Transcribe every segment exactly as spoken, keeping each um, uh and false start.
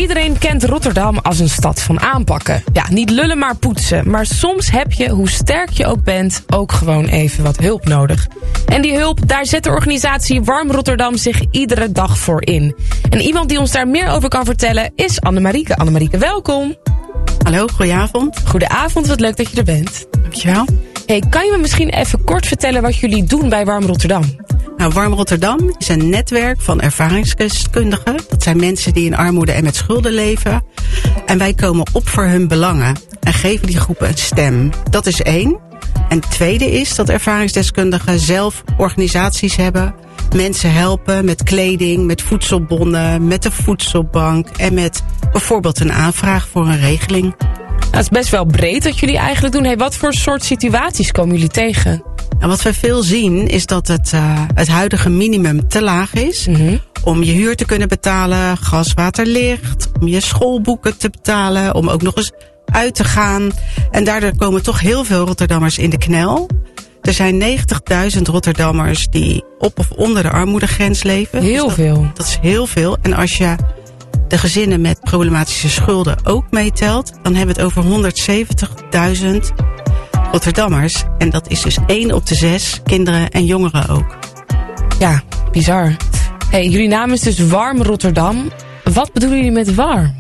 Iedereen kent Rotterdam als een stad van aanpakken. Ja, niet lullen maar poetsen. Maar soms heb je, hoe sterk je ook bent, ook gewoon even wat hulp nodig. En die hulp, daar zet de organisatie Warm Rotterdam zich iedere dag voor in. En iemand die ons daar meer over kan vertellen is Annemarieke. Annemarieke, welkom. Hallo, goedenavond. Goedenavond, wat leuk dat je er bent. Dankjewel. Hey, kan je me misschien even kort vertellen wat jullie doen bij Warm Rotterdam? Nou, Warm Rotterdam is een netwerk van ervaringsdeskundigen. Dat zijn mensen die in armoede en met schulden leven. En wij komen op voor hun belangen en geven die groepen een stem. Dat is één. En het tweede is dat ervaringsdeskundigen zelf organisaties hebben. Mensen helpen met kleding, met voedselbonnen, met een voedselbank en met bijvoorbeeld een aanvraag voor een regeling. Nou, het is best wel breed wat jullie eigenlijk doen. Hey, wat voor soort situaties komen jullie tegen? En wat we veel zien is dat het, uh, het huidige minimum te laag is. Mm-hmm. Om je huur te kunnen betalen, gas, water, licht. Om je schoolboeken te betalen. Om ook nog eens uit te gaan. En daardoor komen toch heel veel Rotterdammers in de knel. Er zijn negentigduizend Rotterdammers die op of onder de armoedegrens leven. Heel dus dat, veel. Dat is heel veel. En als je de gezinnen met problematische schulden ook meetelt, dan hebben we het over honderdzeventigduizend Rotterdammers. En dat is dus één op de zes kinderen en jongeren ook. Ja, bizar. Hey, jullie naam is dus Warm Rotterdam. Wat bedoelen jullie met warm?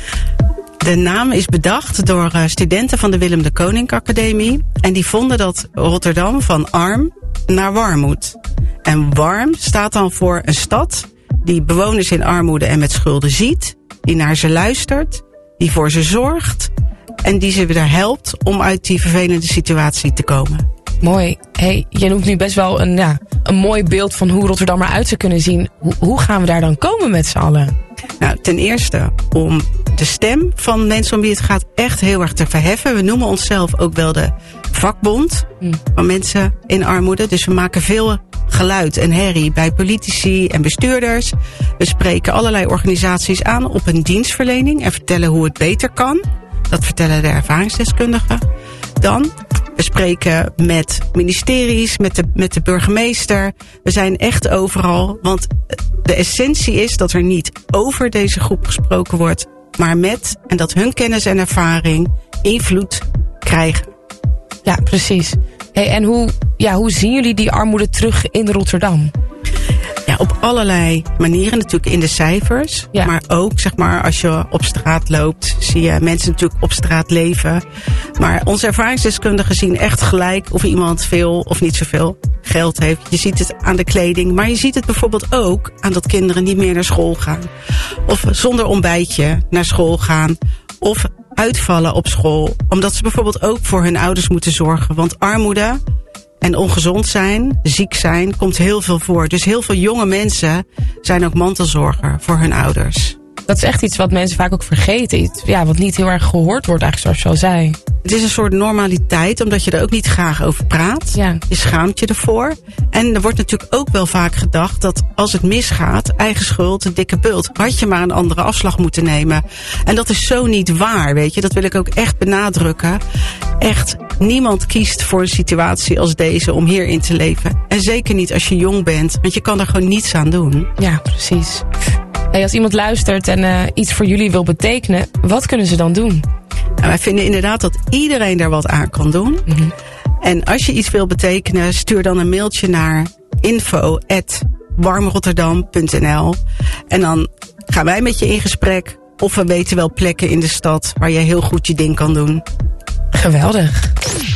De naam is bedacht door studenten van de Willem de Koninklijke Academie. En die vonden dat Rotterdam van arm naar warm moet. En warm staat dan voor een stad die bewoners in armoede en met schulden ziet. Die naar ze luistert. Die voor ze zorgt. En die ze weer helpt om uit die vervelende situatie te komen. Mooi. Hey, je noemt nu best wel een, ja, een mooi beeld van hoe Rotterdam eruit zou kunnen zien. Hoe, hoe gaan we daar dan komen met z'n allen? Nou, ten eerste om de stem van mensen om wie het gaat echt heel erg te verheffen. We noemen onszelf ook wel de vakbond hmm. van mensen in armoede. Dus we maken veel geluid en herrie bij politici en bestuurders. We spreken allerlei organisaties aan op een dienstverlening en vertellen hoe het beter kan. Dat vertellen de ervaringsdeskundigen. Dan, we spreken met ministeries, met de, met de burgemeester. We zijn echt overal, want de essentie is dat er niet over deze groep gesproken wordt, maar met, en dat hun kennis en ervaring invloed krijgen. Ja, precies. Hey, en hoe, ja, hoe zien jullie die armoede terug in Rotterdam? Ja, op allerlei manieren. Natuurlijk in de cijfers. Ja. Maar ook, zeg maar, als je op straat loopt, zie je mensen natuurlijk op straat leven. Maar onze ervaringsdeskundigen zien echt gelijk of iemand veel of niet zoveel geld heeft. Je ziet het aan de kleding. Maar je ziet het bijvoorbeeld ook aan dat kinderen niet meer naar school gaan. Of zonder ontbijtje naar school gaan. Of uitvallen op school. Omdat ze bijvoorbeeld ook voor hun ouders moeten zorgen. Want armoede en ongezond zijn, ziek zijn, komt heel veel voor. Dus heel veel jonge mensen zijn ook mantelzorger voor hun ouders. Dat is echt iets wat mensen vaak ook vergeten. Iets, ja, wat niet heel erg gehoord wordt eigenlijk, zoals je al zei. Het is een soort normaliteit, omdat je er ook niet graag over praat. Ja. Je schaamt je ervoor. En er wordt natuurlijk ook wel vaak gedacht dat als het misgaat, eigen schuld, een dikke bult. Had je maar een andere afslag moeten nemen. En dat is zo niet waar, weet je. Dat wil ik ook echt benadrukken. Echt, niemand kiest voor een situatie als deze om hierin te leven. En zeker niet als je jong bent, want je kan er gewoon niets aan doen. Ja, precies. Hey, als iemand luistert en uh, iets voor jullie wil betekenen, wat kunnen ze dan doen? Nou, wij vinden inderdaad dat iedereen daar wat aan kan doen. Mm-hmm. En als je iets wil betekenen, stuur dan een mailtje naar info at warmrotterdam punt n l. En dan gaan wij met je in gesprek of we weten wel plekken in de stad waar je heel goed je ding kan doen. Geweldig.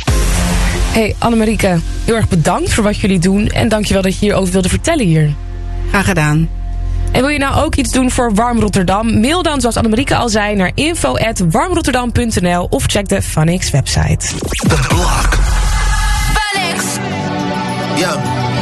Hey Annemarieke, heel erg bedankt voor wat jullie doen. En dankjewel dat je hierover wilde vertellen hier. Graag gedaan. En wil je nou ook iets doen voor Warm Rotterdam? Mail dan, zoals Annemarieke al zei, naar info at warmrotterdam punt n l of check de Funix website. The Block. Funix. Ja.